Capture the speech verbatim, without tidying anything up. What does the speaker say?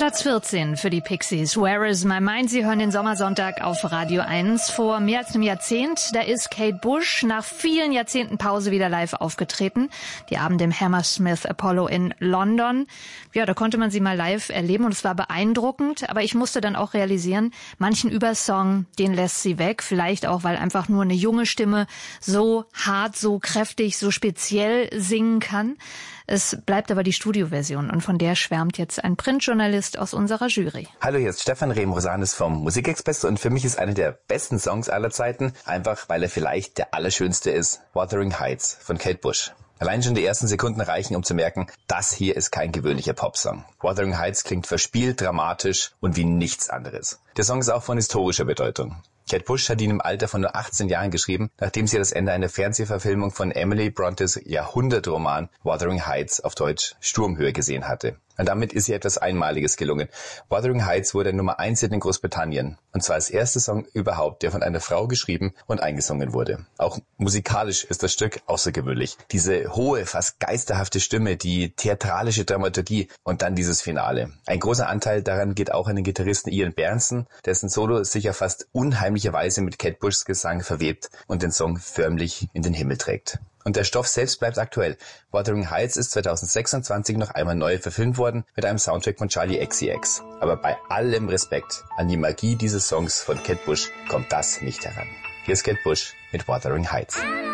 Platz vierzehn für die Pixies. Where is my mind? Sie hören den Sommersonntag auf Radio eins. Vor mehr als einem Jahrzehnt, da ist Kate Bush nach vielen Jahrzehnten Pause wieder live aufgetreten. Die Abende im Hammersmith Apollo in London. Ja, da konnte man sie mal live erleben und es war beeindruckend. Aber ich musste dann auch realisieren, manchen Übersong, den lässt sie weg. Vielleicht auch, weil einfach nur eine junge Stimme so hart, so kräftig, so speziell singen kann. Es bleibt aber die Studioversion und von der schwärmt jetzt ein Printjournalist aus unserer Jury. Hallo, hier ist Stefan Rehm-Rosanes vom Musikexpress und für mich ist einer der besten Songs aller Zeiten, einfach weil er vielleicht der allerschönste ist, Wuthering Heights von Kate Bush. Allein schon die ersten Sekunden reichen, um zu merken, das hier ist kein gewöhnlicher Popsong. Wuthering Heights klingt verspielt, dramatisch und wie nichts anderes. Der Song ist auch von historischer Bedeutung. Kate Bush hat ihn im Alter von nur achtzehn Jahren geschrieben, nachdem sie das Ende einer Fernsehverfilmung von Emily Brontes Jahrhundertroman Wuthering Heights auf Deutsch Sturmhöhe gesehen hatte. Und damit ist ihr etwas Einmaliges gelungen. Wuthering Heights wurde Nummer eins in Großbritannien. Und zwar als erster Song überhaupt, der von einer Frau geschrieben und eingesungen wurde. Auch musikalisch ist das Stück außergewöhnlich. Diese hohe, fast geisterhafte Stimme, die theatralische Dramaturgie und dann dieses Finale. Ein großer Anteil daran geht auch an den Gitarristen Ian Berntsen, dessen Solo sich ja fast unheimlicherweise mit Kate Bushs Gesang verwebt und den Song förmlich in den Himmel trägt. Und der Stoff selbst bleibt aktuell. Wuthering Heights ist zwanzig sechsundzwanzig noch einmal neu verfilmt worden mit einem Soundtrack von Charli X C X. Aber bei allem Respekt an die Magie dieses Songs von Kate Bush kommt das nicht heran. Hier ist Kate Bush mit Wuthering Heights.